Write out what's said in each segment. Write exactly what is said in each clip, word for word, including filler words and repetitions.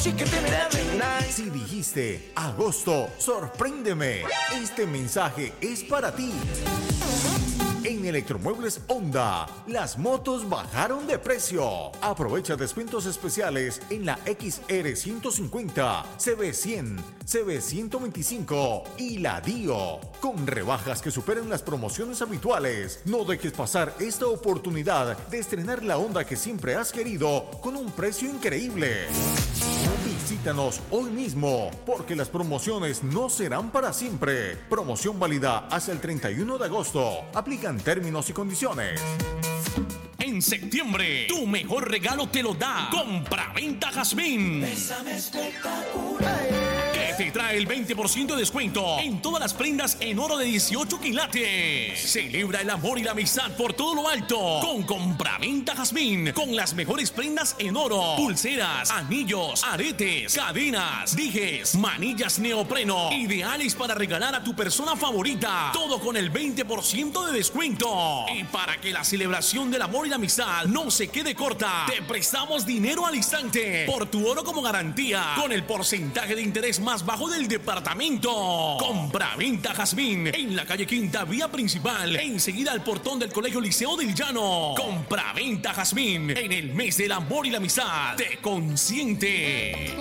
Si dijiste agosto, sorpréndeme. Este mensaje es para ti. En Electromuebles Honda, las motos bajaron de precio. Aprovecha descuentos especiales en la X R ciento cincuenta, C B cien, C B ciento veinticinco y la Dio, con rebajas que superan las promociones habituales. No dejes pasar esta oportunidad de estrenar la Honda que siempre has querido con un precio increíble. Visítanos hoy mismo, porque las promociones no serán para siempre. Promoción válida hasta el treinta y uno de agosto. Aplican términos y condiciones. En septiembre, tu mejor regalo te lo da Compraventa Jazmín. Bésame espectacular. Que te trae el veinte por ciento de descuento en todas las prendas en oro de dieciocho quilates. Celebra el amor y la amistad por todo lo alto con Compraventa Jazmín, con las mejores prendas en oro, pulseras, anillos, aretes, cadenas, dijes, manillas neopreno, ideales para regalar a tu persona favorita. Todo con el veinte por ciento de descuento. Y para que la celebración del amor y la amistad no se quede corta, te prestamos dinero al instante por tu oro como garantía, con el porcentaje de interés más bajo del departamento. Compraventa Jazmín en la calle Quinta, vía principal, enseguida al portón del Colegio Liceo del Llano. Compraventa Jazmín, en el mes del amor y la amistad, te consiente.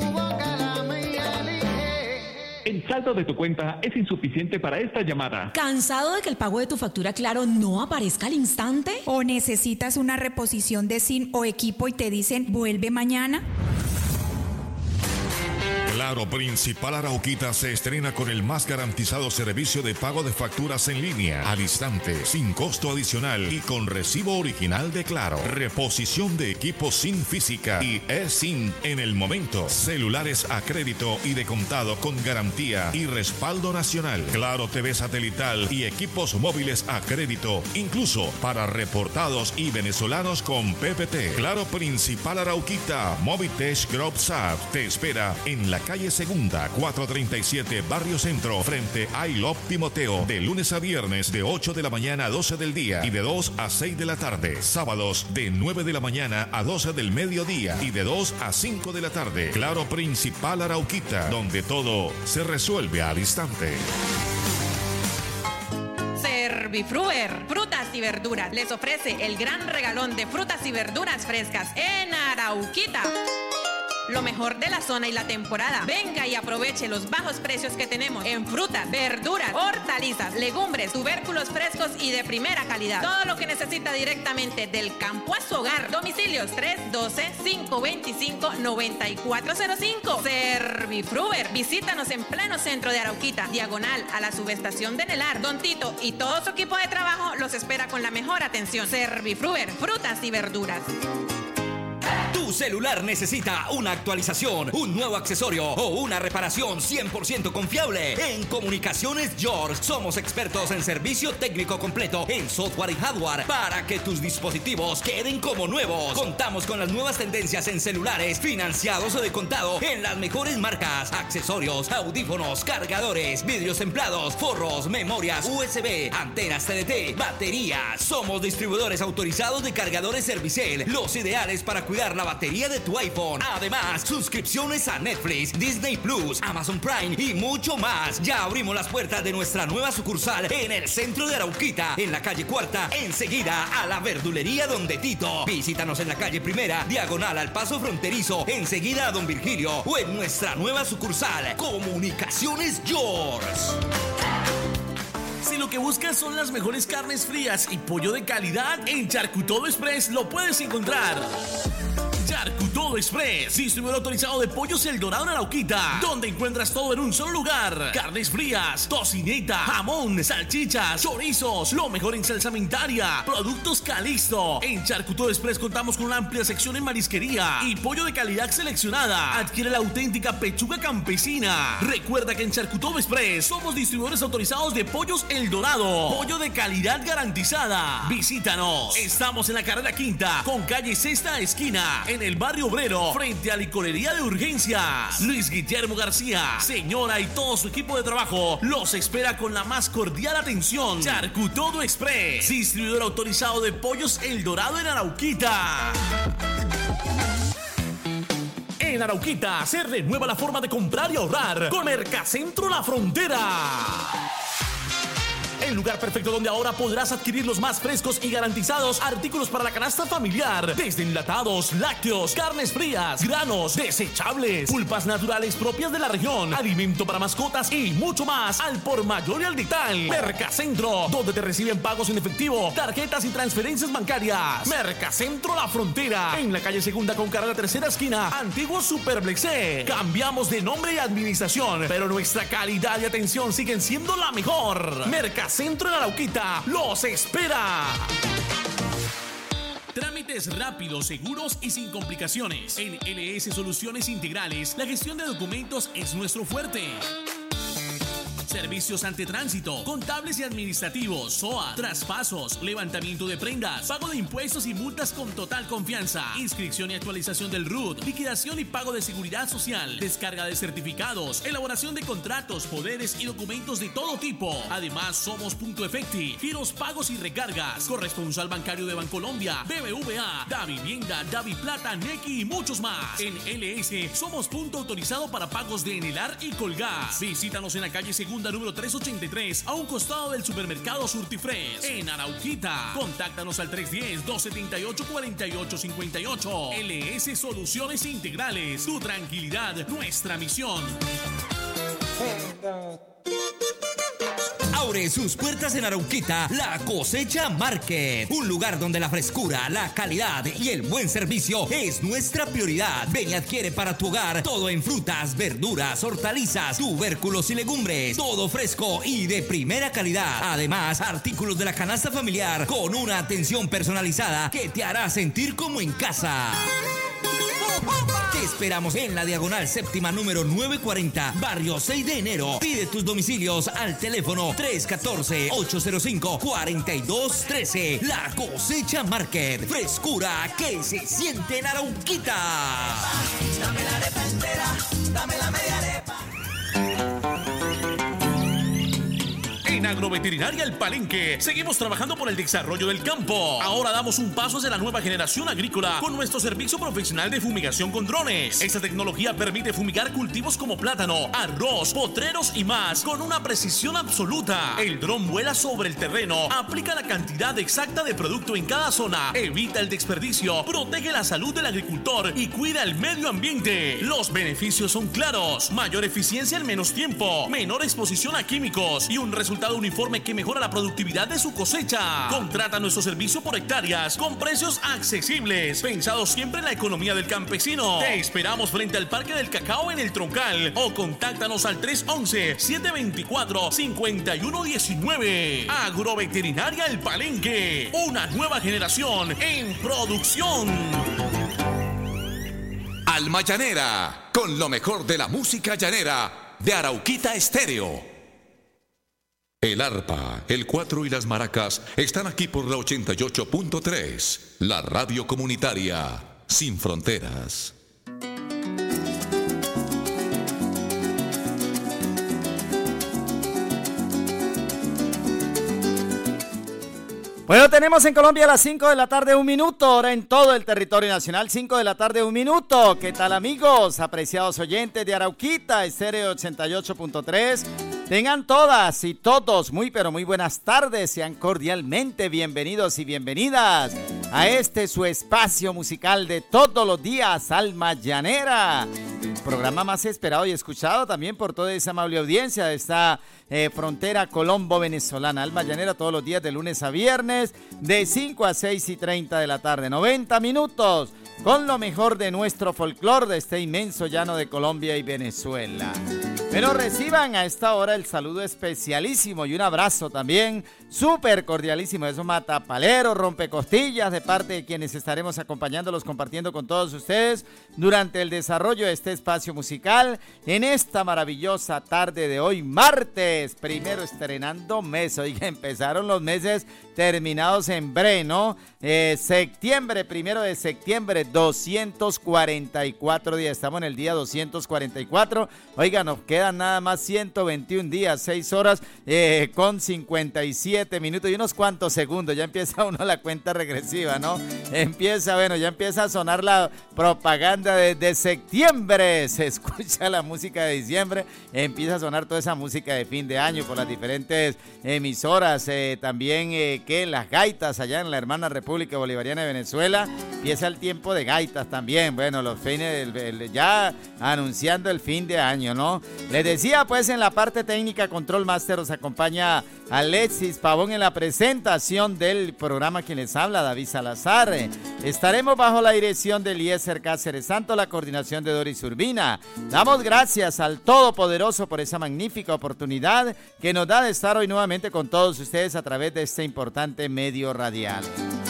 El saldo de tu cuenta es insuficiente para esta llamada. ¿Cansado de que el pago de tu factura Claro no aparezca al instante? ¿O necesitas una reposición de S I M o equipo y te dicen vuelve mañana? Claro Principal Arauquita se estrena con el más garantizado servicio de pago de facturas en línea, al instante, sin costo adicional y con recibo original de Claro. Reposición de equipos sin física y eSIM en el momento. Celulares a crédito y de contado con garantía y respaldo nacional. Claro T V satelital y equipos móviles a crédito, incluso para reportados y venezolanos con P P T. Claro Principal Arauquita, Movitech Group S A P te espera en la calle Segunda, cuatrocientos treinta y siete, Barrio Centro, frente a I Love Timoteo, de lunes a viernes de ocho de la mañana a doce del día y de dos a seis de la tarde. Sábados de nueve de la mañana a doce del mediodía y de dos a cinco de la tarde. Claro Principal Arauquita, donde todo se resuelve al instante. Servifruer, frutas y verduras, les ofrece el gran regalón de frutas y verduras frescas en Arauquita. Lo mejor de la zona y la temporada. Venga y aproveche los bajos precios que tenemos en frutas, verduras, hortalizas, legumbres, tubérculos frescos y de primera calidad. Todo lo que necesita directamente del campo a su hogar. Domicilios tres uno dos, cinco dos cinco, nueve cuatro cero cinco. Servifruer. Visítanos en pleno centro de Arauquita, diagonal a la subestación de Nelar. Don Tito y todo su equipo de trabajo los espera con la mejor atención. Servifruer, frutas y verduras. Tu celular necesita una actualización, un nuevo accesorio o una reparación cien por ciento confiable. En Comunicaciones George somos expertos en servicio técnico completo en software y hardware para que tus dispositivos queden como nuevos. Contamos con las nuevas tendencias en celulares financiados o de contado en las mejores marcas, accesorios, audífonos, cargadores, vidrios templados, forros, memorias U S B, antenas T D T, baterías. Somos distribuidores autorizados de cargadores Servicel, los ideales para cuidar la batería de tu iPhone. Además, suscripciones a Netflix, Disney Plus, Amazon Prime y mucho más. Ya abrimos las puertas de nuestra nueva sucursal en el centro de Arauquita, en la calle Cuarta, enseguida a la verdulería Donde Tito. Visítanos en la calle Primera, diagonal al paso fronterizo, enseguida a Don Virgilio, o en nuestra nueva sucursal, Comunicaciones George. Si lo que buscas son las mejores carnes frías y pollo de calidad, en Charcutodo Express lo puedes encontrar. Charcutodo Express, distribuidor autorizado de Pollos El Dorado en Arauquita, donde encuentras todo en un solo lugar: carnes frías, tocineta, jamón, salchichas, chorizos, lo mejor en salsamentaria, productos Calixto. En Charcutodo Express contamos con una amplia sección en marisquería y pollo de calidad seleccionada. Adquiere la auténtica pechuga campesina. Recuerda que en Charcutodo Express somos distribuidores autorizados de Pollos El Dorado, pollo de calidad garantizada. Visítanos, estamos en la carrera quinta con calle Sexta esquina, en el barrio obrero, frente a Licorería de Urgencias. Luis Guillermo García, señora y todo su equipo de trabajo los espera con la más cordial atención. Charcutodo Express, distribuidor autorizado de Pollos El Dorado en Arauquita. En En Arauquita se renueva la forma de comprar y ahorrar con Mercacentro La Frontera. El lugar perfecto donde ahora podrás adquirir los más frescos y garantizados artículos para la canasta familiar. Desde enlatados, lácteos, carnes frías, granos, desechables, pulpas naturales propias de la región, alimento para mascotas y mucho más al por mayor y al detalle. Mercacentro, donde te reciben pagos en efectivo, tarjetas y transferencias bancarias. Mercacentro La Frontera, en la calle Segunda con carrera Tercera esquina, antiguo Superblexé. Cambiamos de nombre y administración, pero nuestra calidad y atención siguen siendo la mejor. Mercacentro Centro en Arauquita los espera. Trámites rápidos, seguros y sin complicaciones. En L S Soluciones Integrales, la gestión de documentos es nuestro fuerte. Servicios ante tránsito, contables y administrativos, S O A, traspasos, levantamiento de prendas, pago de impuestos y multas con total confianza, inscripción y actualización del R U T, liquidación y pago de seguridad social, descarga de certificados, elaboración de contratos, poderes y documentos de todo tipo. Además, somos Punto Efecti, giros, pagos y recargas, corresponsal bancario de Bancolombia, B B V A, Da Vivienda, Davi Plata, Nequi y muchos más. En L S somos punto autorizado para pagos de Enelar y Colgas. Visítanos en la calle Segunda número trescientos ochenta y tres, a un costado del supermercado Surtifresh, en Arauquita. Contáctanos al tres uno cero, dos siete ocho, cuatro ocho cinco ocho. L S Soluciones Integrales, tu tranquilidad, nuestra misión. Abre sus puertas en Arauquita La Cosecha Market, un lugar donde la frescura, la calidad y el buen servicio es nuestra prioridad. Ven y adquiere para tu hogar todo en frutas, verduras, hortalizas, tubérculos y legumbres, todo fresco y de primera calidad. Además, artículos de la canasta familiar con una atención personalizada que te hará sentir como en casa. Te esperamos en la diagonal séptima número novecientos cuarenta, barrio seis de enero. Pide tus domicilios al teléfono tres uno cuatro, ocho cero cinco, cuatro dos uno tres. La Cosecha Market, frescura que se siente en Arauquita. Dame la arepa entera, dame la media arepa. En Agroveterinaria El Palenque seguimos trabajando por el desarrollo del campo. Ahora damos un paso hacia la nueva generación agrícola con nuestro servicio profesional de fumigación con drones. Esta tecnología permite fumigar cultivos como plátano, arroz, potreros y más con una precisión absoluta. El dron vuela sobre el terreno, aplica la cantidad exacta de producto en cada zona, evita el desperdicio, protege la salud del agricultor y cuida el medio ambiente. Los beneficios son claros: mayor eficiencia en menos tiempo, menor exposición a químicos y un resultado uniforme que mejora la productividad de su cosecha. Contrata nuestro servicio por hectáreas con precios accesibles, pensados siempre en la economía del campesino. Te esperamos frente al Parque del Cacao en El Troncal o contáctanos al tres once, siete veinticuatro, cincuenta y uno diecinueve. Agroveterinaria El Palenque, una nueva generación en producción. Alma Llanera, con lo mejor de la música llanera de Arauquita Estéreo. El arpa, el cuatro y las maracas están aquí por la ochenta y ocho punto tres, la radio comunitaria sin fronteras. Bueno, tenemos en Colombia a las cinco de la tarde, un minuto, ahora en todo el territorio nacional, cinco de la tarde, un minuto. ¿Qué tal, amigos, apreciados oyentes de Arauquita Estéreo ochenta y ocho punto tres? Tengan todas y todos muy pero muy buenas tardes, sean cordialmente bienvenidos y bienvenidas a este su espacio musical de todos los días, Alma Llanera, el programa más esperado y escuchado también por toda esa amable audiencia de esta eh, frontera colombo-venezolana. Alma Llanera todos los días de lunes a viernes de cinco a seis y treinta de la tarde, noventa minutos con lo mejor de nuestro folclore de este inmenso llano de Colombia y Venezuela. Pero reciban a esta hora el saludo especialísimo y un abrazo también súper cordialísimo de esos matapaleros, rompecostillas, de parte de quienes estaremos acompañándolos, compartiendo con todos ustedes durante el desarrollo de este espacio musical en esta maravillosa tarde de hoy, martes, primero estrenando mes. Oiga, empezaron los meses terminados en bre, ¿no? Eh, septiembre, primero de septiembre, doscientos cuarenta y cuatro días, estamos en el día doscientos cuarenta y cuatro. Oiga, nos queda quedan nada más ciento veintiún días, seis horas eh, con cincuenta y siete minutos y unos cuantos segundos. Ya empieza uno la cuenta regresiva, ¿no? Empieza, bueno, ya empieza a sonar la propaganda desde septiembre. Se escucha la música de diciembre, empieza a sonar toda esa música de fin de año por las diferentes emisoras. Eh, también eh, que las gaitas allá en la hermana República Bolivariana de Venezuela, empieza el tiempo de gaitas también. Bueno, los fines, del, el, ya anunciando el fin de año, ¿no? Les decía, pues, en la parte técnica, Control Master, os acompaña Alexis Pavón en la presentación del programa. Quien les habla, David Salazar. Estaremos bajo la dirección de Eliezer Cáceres Santo, la coordinación de Doris Urbina. Damos gracias al Todopoderoso por esa magnífica oportunidad que nos da de estar hoy nuevamente con todos ustedes a través de este importante medio radial.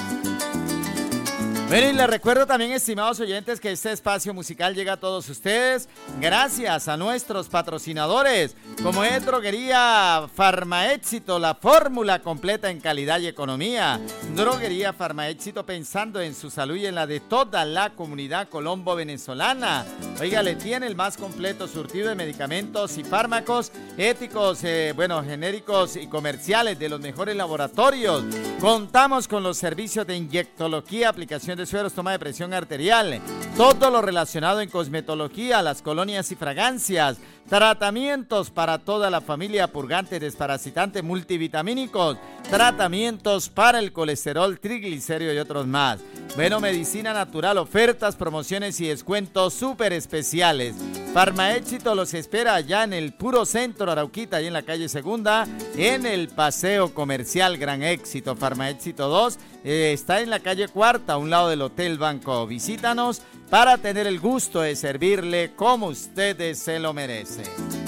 Bueno, y les recuerdo también, estimados oyentes, que este espacio musical llega a todos ustedes gracias a nuestros patrocinadores, como es Droguería Farmaéxito, la fórmula completa en calidad y economía. Droguería Farmaéxito, pensando en su salud y en la de toda la comunidad colombo-venezolana. Oiga, le tiene el más completo surtido de medicamentos y fármacos éticos, eh, bueno, genéricos y comerciales de los mejores laboratorios. Contamos con los servicios de inyectología, aplicación de sueros, toma de presión arterial, todo lo relacionado en cosmetología, las colonias y fragancias, tratamientos para toda la familia, purgantes, desparasitantes, multivitamínicos, tratamientos para el colesterol, triglicéridos y otros más. Bueno, medicina natural, ofertas, promociones y descuentos súper especiales. Farmaéxito los espera allá en el puro centro Arauquita, ahí en la calle Segunda, en el Paseo Comercial Gran Éxito. Farmaéxito dos eh, está en la calle Cuarta, a un lado del Hotel Banco. Visítanos para tener el gusto de servirle como ustedes se lo merecen.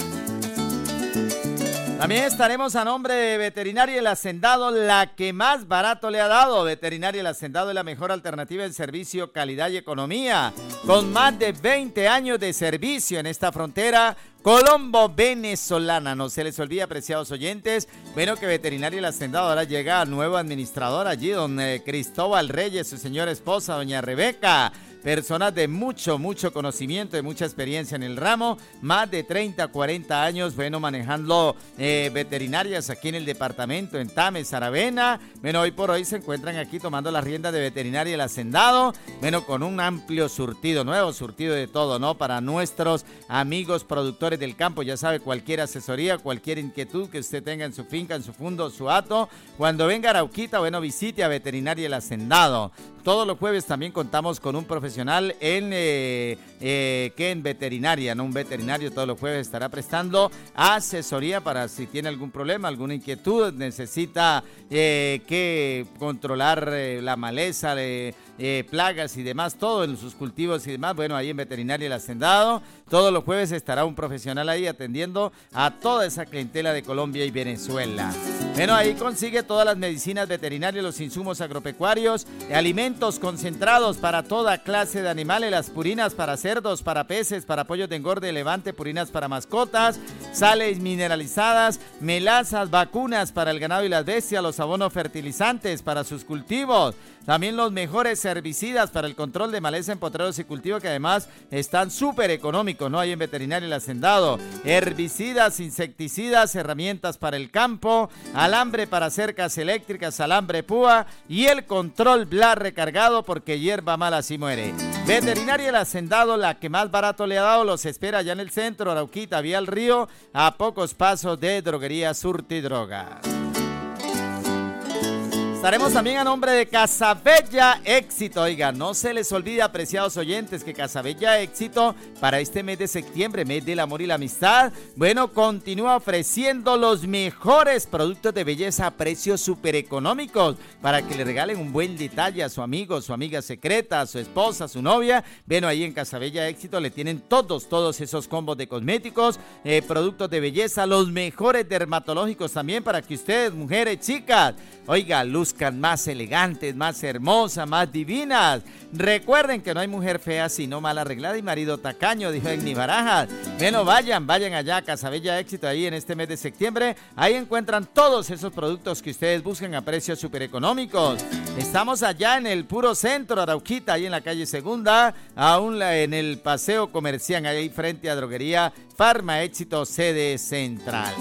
También estaremos a nombre de Veterinaria El Hacendado, la que más barato le ha dado. Veterinaria El Hacendado es la mejor alternativa en servicio, calidad y economía. Con más de veinte años de servicio en esta frontera colombo-venezolana. No se les olvide, apreciados oyentes, bueno, que Veterinaria El Hacendado ahora llega al nuevo administrador allí, don eh, Cristóbal Reyes, su señora esposa, doña Rebeca. Personas de mucho, mucho conocimiento, de mucha experiencia en el ramo, más de treinta, cuarenta años, bueno, manejando eh, veterinarias aquí en el departamento, en Tames, Aravena. Bueno, hoy por hoy se encuentran aquí tomando las riendas de Veterinaria El Hacendado, bueno, con un amplio surtido, nuevo surtido de todo, ¿no? Para nuestros amigos productores del campo, ya sabe, cualquier asesoría, cualquier inquietud que usted tenga en su finca, en su fundo, su hato, cuando venga a Arauquita, bueno, visite a Veterinaria El Hacendado. Todos los jueves también contamos con un profesional en eh, eh, que en veterinaria, ¿no? Un veterinario todos los jueves estará prestando asesoría para si tiene algún problema, alguna inquietud, necesita eh, que controlar eh, la maleza, eh, eh, plagas y demás, todo en sus cultivos y demás. Bueno, ahí en Veterinaria El Hacendado, todos los jueves estará un profesional ahí atendiendo a toda esa clientela de Colombia y Venezuela. Bueno, ahí consigue todas las medicinas veterinarias, los insumos agropecuarios, alimentos concentrados para toda clase de animales, las purinas para cerdos, para peces, para pollos de engorde, levante, purinas para mascotas, sales mineralizadas, melazas, vacunas para el ganado y las bestias, los abonos fertilizantes para sus cultivos, también los mejores herbicidas para el control de maleza en potreros y cultivos, que además están súper económicos, ¿no? Ahí en Veterinaria El Hacendado, herbicidas, insecticidas, herramientas para el campo, alambre para cercas eléctricas, alambre púa y el control bla recargado, porque hierba mala así muere. Veterinaria El Hacendado, la que más barato le ha dado, los espera allá en el centro, Arauquita, vía al río, a pocos pasos de Droguería Surtidrogas. Estaremos también a nombre de Casabella Éxito. Oiga, no se les olvide, apreciados oyentes, que Casabella Éxito para este mes de septiembre, mes del amor y la amistad, bueno, continúa ofreciendo los mejores productos de belleza a precios súper económicos para que le regalen un buen detalle a su amigo, su amiga secreta, a su esposa, a su novia. Bueno, ahí en Casabella Éxito le tienen todos, todos esos combos de cosméticos, eh, productos de belleza, los mejores dermatológicos también para que ustedes, mujeres, chicas, oiga, luz luzcan más elegantes, más hermosas, más divinas. Recuerden que no hay mujer fea sino mal arreglada y marido tacaño, dijo Egni Barajas. Bueno, vayan, vayan allá a Casabella Éxito ahí en este mes de septiembre. Ahí encuentran todos esos productos que ustedes buscan a precios súper económicos. Estamos allá en el puro centro, Arauquita, ahí en la calle Segunda, aún en el paseo comercial, ahí frente a Droguería Farma Éxito, sede central.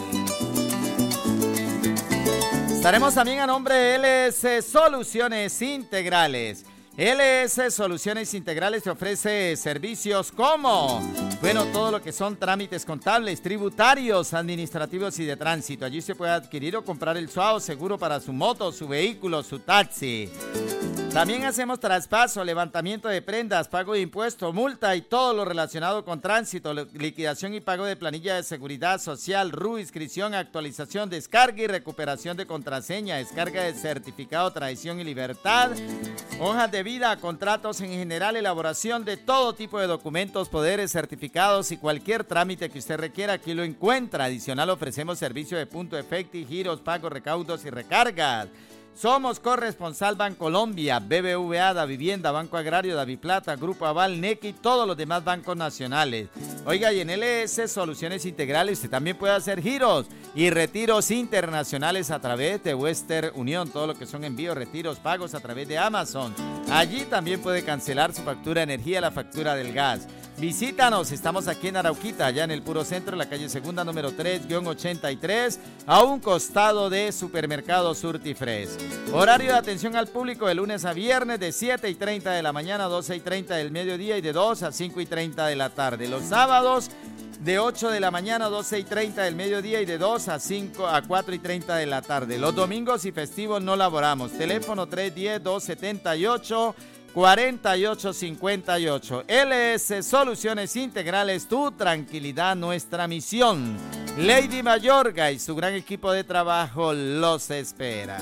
Estaremos también a nombre de L S Soluciones Integrales. L S Soluciones Integrales te ofrece servicios como, bueno, todo lo que son trámites contables, tributarios, administrativos y de tránsito. Allí se puede adquirir o comprar el suave seguro para su moto, su vehículo, su taxi. También hacemos traspaso, levantamiento de prendas, pago de impuestos, multa y todo lo relacionado con tránsito, liquidación y pago de planilla de seguridad social, R U, inscripción, actualización, descarga y recuperación de contraseña, descarga de certificado, tradición y libertad, hojas de vida, contratos en general, elaboración de todo tipo de documentos, poderes, certificados y cualquier trámite que usted requiera, aquí lo encuentra. Adicional ofrecemos servicio de punto efecti, giros, pagos, recaudos y recargas. Somos corresponsal Bancolombia, B B V A, Da Vivienda, Banco Agrario, Daviplata, Grupo Aval, N E C y todos los demás bancos nacionales. Oiga, y en L S Soluciones Integrales usted también puede hacer giros y retiros internacionales a través de Western Unión, todo lo que son envíos, retiros, pagos a través de Amazon. Allí también puede cancelar su factura de energía, la factura del gas. Visítanos, estamos aquí en Arauquita, allá en el puro centro, en la calle Segunda, número tres ochenta y tres, a un costado de Supermercado Surtifres. Horario de atención al público de lunes a viernes de siete y treinta de la mañana a doce y treinta del mediodía y de dos a cinco y treinta de la tarde. Los sábados de ocho de la mañana a doce y treinta del mediodía y de dos a cinco a cuatro y treinta de la tarde. Los domingos y festivos no laboramos. Teléfono tres uno cero, dos siete ocho, cuatro ocho cinco ocho. L S Soluciones Integrales, tu tranquilidad, nuestra misión. Lady Mayorga y su gran equipo de trabajo los espera.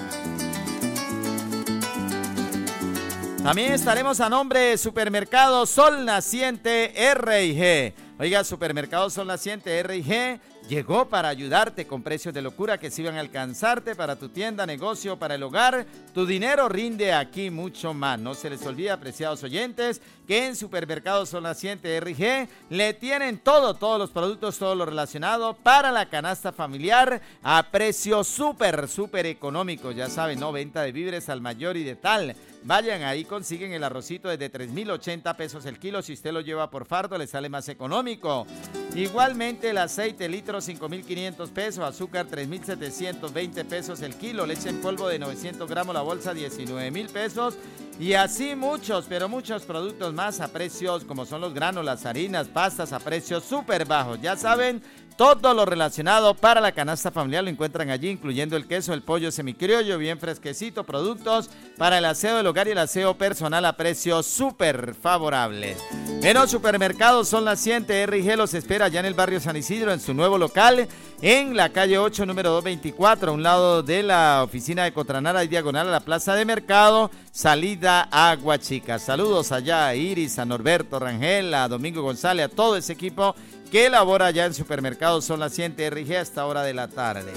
También estaremos a nombre de Supermercado Sol Naciente R y G. Oiga, Supermercado Sol Naciente R y G llegó para ayudarte con precios de locura que sí van a alcanzarte para tu tienda, negocio, para el hogar. Tu dinero rinde aquí mucho más. No se les olvide, apreciados oyentes, que en Supermercado Sol Naciente R y G le tienen todo, todos los productos, todo lo relacionado para la canasta familiar a precios súper, súper económicos. Ya saben, ¿no? Venta de víveres al mayor y de tal. Vayan ahí, consiguen el arrocito desde tres mil ochenta pesos el kilo. Si usted lo lleva por fardo, le sale más económico. Igualmente el aceite litro cinco mil quinientos pesos, azúcar tres mil setecientos veinte pesos el kilo, leche en polvo de novecientos gramos la bolsa diecinueve mil pesos y así muchos, pero muchos productos más a precios como son los granos, las harinas, pastas a precios súper bajos. Ya saben, todo lo relacionado para la canasta familiar lo encuentran allí, incluyendo el queso, el pollo semicriollo, bien fresquecito, productos para el aseo del hogar y el aseo personal a precios súper favorables. En Supermercados Sol Naciente R y G los espera allá en el barrio San Isidro, en su nuevo local, en la calle ocho, número doscientos veinticuatro, a un lado de la oficina de Cotranara y diagonal a la plaza de mercado, salida a Agua Chica. Saludos allá a Iris, a Norberto Rangel, a Domingo González, a todo ese equipo que elabora allá en Supermercados Sol Naciente R y G a esta hora de la tarde.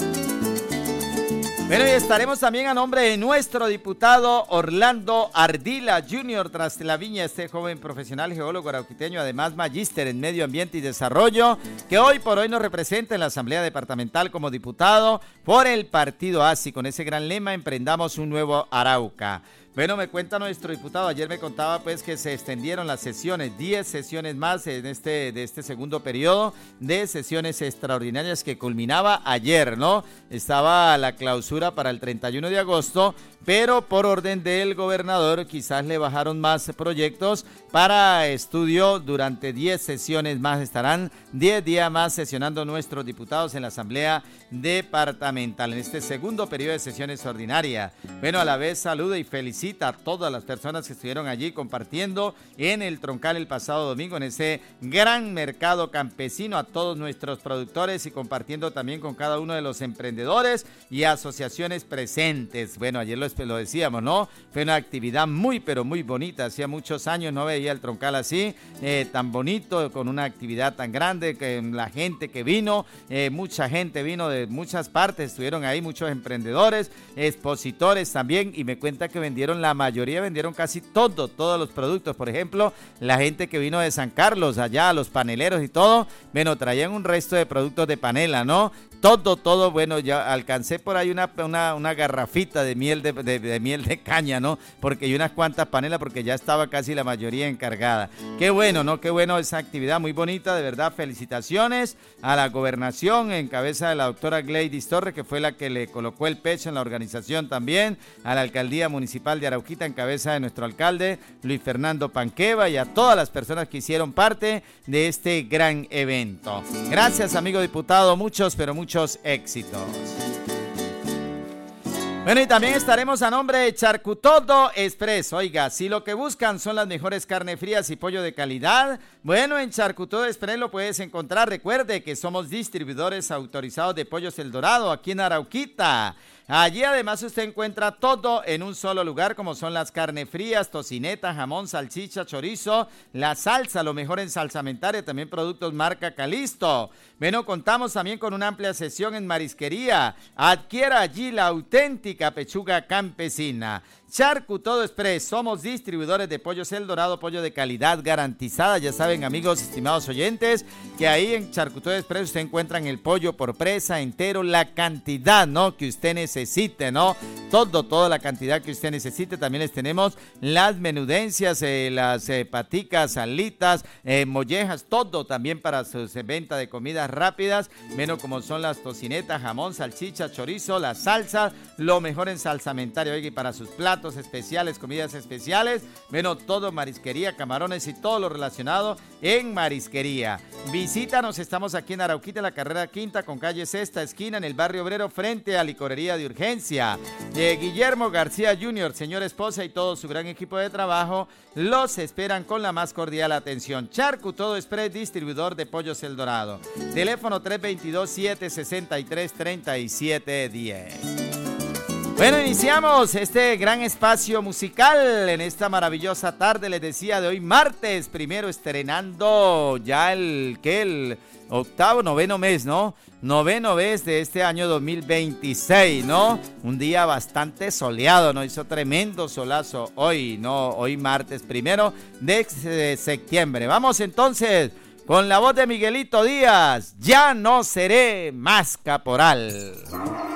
Bueno, y estaremos también a nombre de nuestro diputado Orlando Ardila junior tras la viña, este joven profesional geólogo arauquiteño, además magíster en medio ambiente y desarrollo, que hoy por hoy nos representa en la Asamblea Departamental como diputado por el Partido A S I, con ese gran lema, emprendamos un nuevo Arauca. Bueno, me cuenta nuestro diputado, ayer me contaba pues que se extendieron las sesiones, diez sesiones más en este, de este segundo periodo de sesiones extraordinarias que culminaba ayer, ¿no? Estaba la clausura para el treinta y uno de agosto, pero por orden del gobernador quizás le bajaron más proyectos para estudio durante diez sesiones más. Estarán diez días más sesionando nuestros diputados en la Asamblea Departamental en este segundo periodo de sesiones ordinarias. Bueno, a la vez saludo y felicito felicita a todas las personas que estuvieron allí compartiendo en el Troncal el pasado domingo, en ese gran mercado campesino, a todos nuestros productores y compartiendo también con cada uno de los emprendedores y asociaciones presentes. Bueno, ayer lo, lo decíamos, ¿no? Fue una actividad muy, pero muy bonita. Hacía muchos años no veía el Troncal así, eh, tan bonito, con una actividad tan grande, que la gente que vino, eh, mucha gente vino de muchas partes, estuvieron ahí muchos emprendedores, expositores también, y me cuenta que vendieron, la mayoría vendieron casi todo, todos los productos. Por ejemplo, la gente que vino de San Carlos, allá, los paneleros y todo, bueno, traían un resto de productos de panela, ¿no? Todo, todo, bueno, ya alcancé por ahí una, una, una garrafita de miel de, de, de miel de caña, ¿no? Porque hay unas cuantas panelas, porque ya estaba casi la mayoría encargada. Qué bueno, ¿no? Qué bueno esa actividad, muy bonita, de verdad, felicitaciones a la gobernación en cabeza de la doctora Gladys Torres, que fue la que le colocó el pecho en la organización también, a la alcaldía municipal de Arauquita en cabeza de nuestro alcalde Luis Fernando Panqueva, y a todas las personas que hicieron parte de este gran evento. Gracias, amigo diputado, muchos, pero muchos éxitos. Bueno, y también estaremos a nombre de Charcutodo Express. Oiga, si lo que buscan son las mejores carnes frías y pollo de calidad, bueno, en Charcutodo Express lo puedes encontrar. Recuerde que somos distribuidores autorizados de Pollos El Dorado aquí en Arauquita. Allí además usted encuentra todo en un solo lugar, como son las carnes frías, tocineta, jamón, salchicha, chorizo, la salsa, lo mejor en salsamentaria, también productos marca Calisto. Bueno, contamos también con una amplia sesión en marisquería. Adquiera allí la auténtica pechuga campesina. Charcutodo Express, somos distribuidores de Pollos El Dorado, pollo de calidad garantizada. Ya saben, amigos, estimados oyentes, que ahí en Charcutodo Express usted encuentran el pollo por presa, entero, la cantidad, ¿no?, que usted necesite, ¿no? Todo, toda la cantidad que usted necesite. También les tenemos las menudencias, eh, las eh, paticas, alitas, eh, mollejas, todo también para su eh, venta de comidas rápidas, menos como son las tocinetas, jamón, salchicha, chorizo, las salsas, lo mejor en salsamentaria, oiga, y para sus platos especiales, comidas especiales, bueno, todo marisquería, camarones y todo lo relacionado en marisquería. Visítanos, estamos aquí en Arauquita, en la carrera quinta con calle Sexta, esquina, en el barrio obrero, frente a Licorería de Urgencia. Eh, Guillermo García junior, señor esposa y todo su gran equipo de trabajo, los esperan con la más cordial atención. Charcutodo Express, distribuidor de Pollos El Dorado. Teléfono tres dos dos, siete seis tres, tres siete uno cero. Bueno, iniciamos este gran espacio musical en esta maravillosa tarde, les decía, de hoy martes, primero estrenando ya el, ¿qué? El octavo, noveno mes, ¿no? Noveno mes de este año dos mil veintiséis, ¿no? Un día bastante soleado, ¿no? Hizo tremendo solazo hoy, ¿no? Hoy martes, primero de septiembre. Vamos entonces con la voz de Miguelito Díaz, Ya no seré más caporal.